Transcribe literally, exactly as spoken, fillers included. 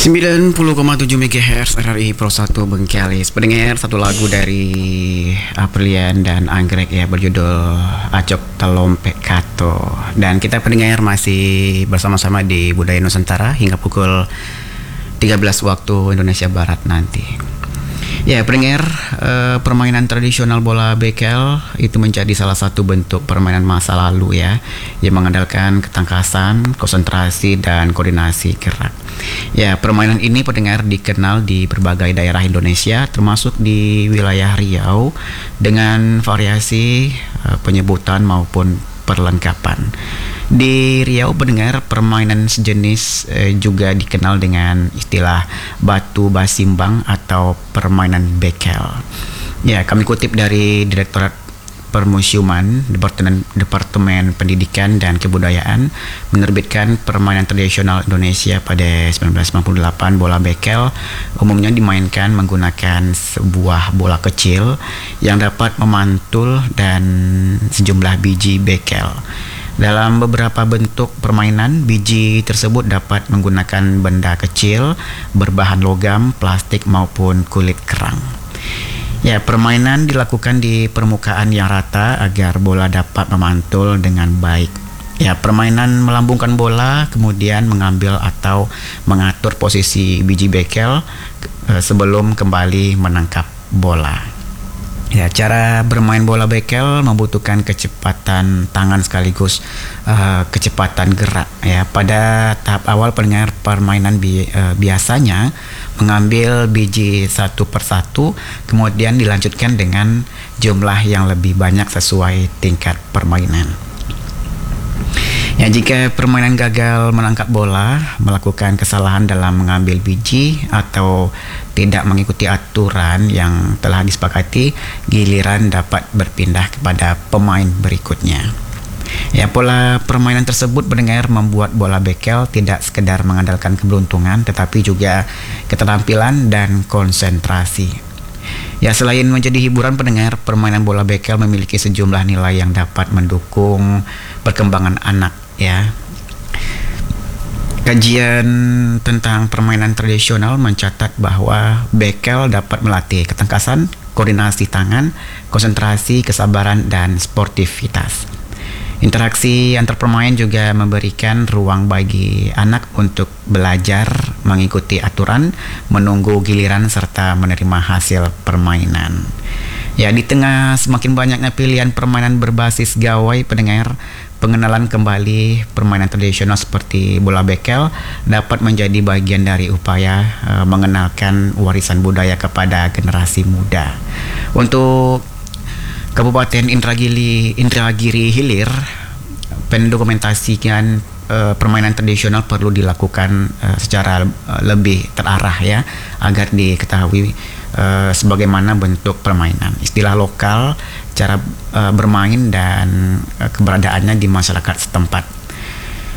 sembilan puluh koma tujuh megahertz R R I Pro satu Bengkalis. Pendengar, satu lagu dari Aprilian dan Anggrek ya, berjudul Acok Telompe Kato. Dan kita pendengar masih bersama-sama di Budaya Nusantara hingga pukul tiga belas waktu Indonesia Barat nanti. Ya pendengar, eh, permainan tradisional bola bekel itu menjadi salah satu bentuk permainan masa lalu ya, yang mengandalkan ketangkasan, konsentrasi dan koordinasi gerak. Ya, permainan ini pendengar dikenal di berbagai daerah Indonesia, termasuk di wilayah Riau dengan variasi eh, penyebutan maupun perlengkapan. Di Riau pendengar, permainan sejenis eh, juga dikenal dengan istilah batu basimbang atau permainan bekel. Ya, kami kutip dari Direktorat Permusiuman Departemen, Departemen Pendidikan dan Kebudayaan menerbitkan permainan tradisional Indonesia pada seribu sembilan ratus sembilan puluh delapan. Bola bekel umumnya dimainkan menggunakan sebuah bola kecil yang dapat memantul dan sejumlah biji bekel. Dalam beberapa bentuk permainan, biji tersebut dapat menggunakan benda kecil berbahan logam, plastik maupun kulit kerang. Ya, permainan dilakukan di permukaan yang rata agar bola dapat memantul dengan baik. Ya, permainan melambungkan bola, kemudian mengambil atau mengatur posisi biji bekel eh, sebelum kembali menangkap bola. Ya, cara bermain bola bekel membutuhkan kecepatan tangan sekaligus uh, kecepatan gerak. Ya, pada tahap awal pendengar, permainan bi uh, biasanya mengambil biji satu persatu, kemudian dilanjutkan dengan jumlah yang lebih banyak sesuai tingkat permainan. Ya, jika permainan gagal menangkap bola, melakukan kesalahan dalam mengambil biji atau tidak mengikuti aturan yang telah disepakati, giliran dapat berpindah kepada pemain berikutnya. Ya, pola permainan tersebut pendengar membuat bola bekel tidak sekedar mengandalkan keberuntungan, tetapi juga keterampilan dan konsentrasi. Ya, selain menjadi hiburan pendengar, permainan bola bekel memiliki sejumlah nilai yang dapat mendukung perkembangan anak ya. Kajian tentang permainan tradisional mencatat bahwa bekel dapat melatih ketangkasan, koordinasi tangan, konsentrasi, kesabaran, dan sportivitas. Interaksi antar pemain juga memberikan ruang bagi anak untuk belajar, mengikuti aturan, menunggu giliran, serta menerima hasil permainan. Ya, di tengah semakin banyaknya pilihan permainan berbasis gawai pendengar, pengenalan kembali permainan tradisional seperti bola bekel dapat menjadi bagian dari upaya uh, mengenalkan warisan budaya kepada generasi muda. Untuk Kabupaten Indragiri, Indragiri Hilir, pendokumentasikan uh, permainan tradisional perlu dilakukan uh, secara uh, lebih terarah ya, agar diketahui uh, sebagaimana bentuk permainan, istilah lokal, cara uh, bermain dan uh, keberadaannya di masyarakat setempat.